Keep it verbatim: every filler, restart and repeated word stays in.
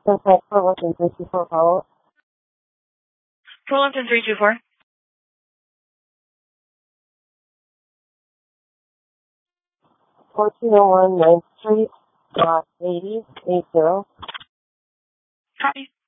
Contact four one three two four follow-up. four one three two four. fourteen oh one ninth Street, lot eighty, eight zero. Copy.